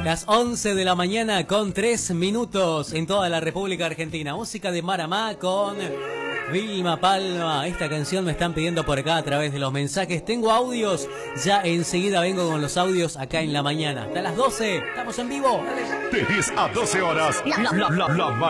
Las 11 de la mañana con 3 minutos en toda la República Argentina. Música de Maramá con Vilma Palma. Esta canción me están pidiendo por acá a través de los mensajes. Tengo audios, ya enseguida vengo con los audios acá en la mañana. Hasta las 12, estamos en vivo. De 10 a 12 horas. La